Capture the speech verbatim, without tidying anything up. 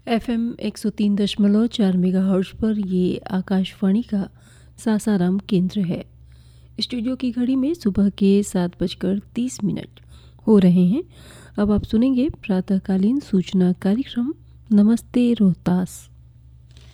F M एक सौ तीन दशमलव चार मेगा हर्ट्ज पर ये आकाशवाणी का सासाराम केंद्र है। स्टूडियो की घड़ी में सुबह के सात बजकर तीस मिनट हो रहे हैं। अब आप सुनेंगे प्रातःकालीन सूचना कार्यक्रम नमस्ते रोहतास।